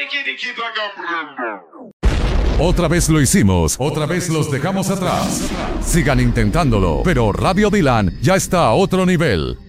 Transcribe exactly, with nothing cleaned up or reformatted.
Otra vez lo hicimos, otra vez los dejamos atrás. Sigan intentándolo, pero Radio Dylan ya está a otro nivel.